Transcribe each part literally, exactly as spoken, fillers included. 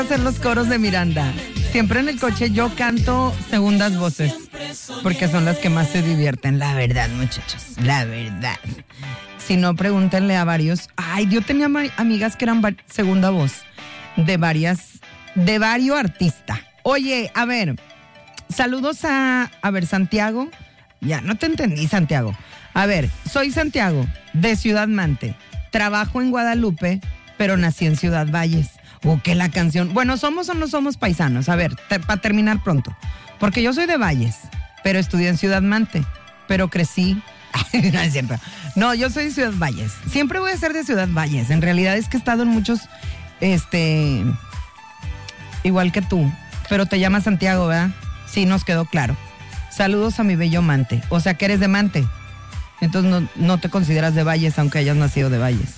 Hacer los coros de Miranda. Siempre en el coche yo canto segundas voces, porque son las que más se divierten. La verdad, muchachos, la verdad. Si no, pregúntenle a varios. Ay, yo tenía amigas que eran segunda voz de varias, de varios artistas. Oye, a ver, saludos a, a ver, Santiago. Ya, no te entendí, Santiago. A ver, soy Santiago, de Ciudad Mante. Trabajo en Guadalupe, pero nací en Ciudad Valles. O que la canción. Bueno, ¿somos o no somos paisanos? A ver, te, para terminar pronto. Porque yo soy de Valles, pero estudié en Ciudad Mante, pero crecí. No es cierto. No, yo soy de Ciudad Valles. Siempre voy a ser de Ciudad Valles. En realidad es que he estado en muchos, este, igual que tú. Pero te llamas Santiago, ¿verdad? Sí, nos quedó claro. Saludos a mi bello Mante. O sea, que eres de Mante. Entonces no, no te consideras de Valles, aunque hayas nacido de Valles.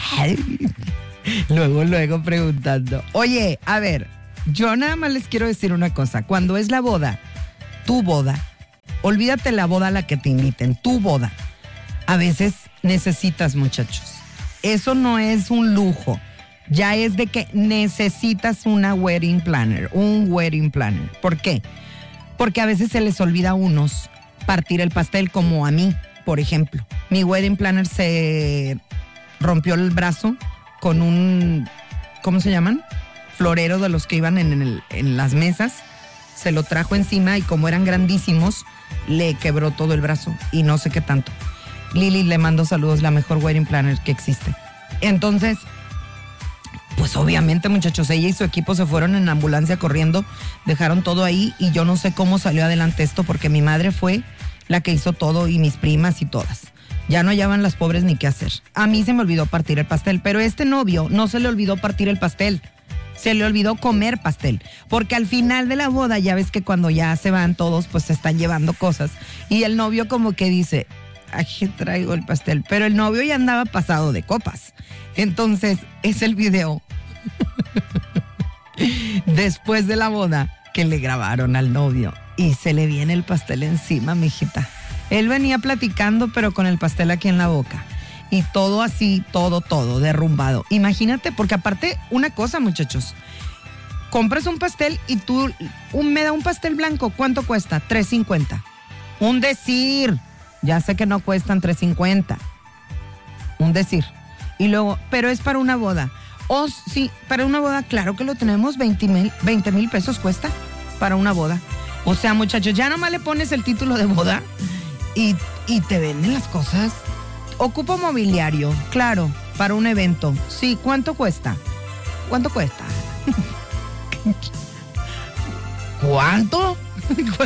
Luego, luego preguntando. Oye, a ver, yo nada más les quiero decir una cosa. Cuando es la boda, tu boda, olvídate la boda a la que te inviten, tu boda. A veces necesitas, muchachos. Eso no es un lujo. Ya es de que necesitas una wedding planner, un wedding planner. ¿Por qué? Porque a veces se les olvida a unos partir el pastel, como a mí, por ejemplo. Mi wedding planner se rompió el brazo con un, ¿cómo se llaman? Florero de los que iban en, el, en las mesas. Se lo trajo encima y como eran grandísimos, le quebró todo el brazo y no sé qué tanto. Lili, le mando saludos, la mejor wedding planner que existe. Entonces, pues obviamente, muchachos, ella y su equipo se fueron en ambulancia corriendo, dejaron todo ahí y yo no sé cómo salió adelante esto porque mi madre fue la que hizo todo y mis primas y todas. Ya no hallaban las pobres ni qué hacer. A mí se me olvidó partir el pastel, pero este novio no se le olvidó partir el pastel. Se le olvidó comer pastel, porque al final de la boda ya ves que cuando ya se van todos, pues se están llevando cosas. Y el novio como que dice, aquí traigo el pastel, pero el novio ya andaba pasado de copas. Entonces es el video después de la boda que le grabaron al novio y se le viene el pastel encima, mijita. Él venía platicando, pero con el pastel aquí en la boca. Y todo así, todo, todo, derrumbado. Imagínate, porque aparte, una cosa, muchachos. Compras un pastel y tú, un, me da un pastel blanco. ¿Cuánto cuesta? tres cincuenta. Un decir. Ya sé que no cuestan tres cincuenta. Un decir. Y luego, pero es para una boda. Oh, sí, para una boda, claro que lo tenemos. veinte mil pesos cuesta para una boda. O sea, muchachos, ya nomás le pones el título de boda y, y te venden las cosas. Ocupo mobiliario, claro, para un evento. Sí, ¿cuánto cuesta? ¿Cuánto cuesta? ¿Cuánto?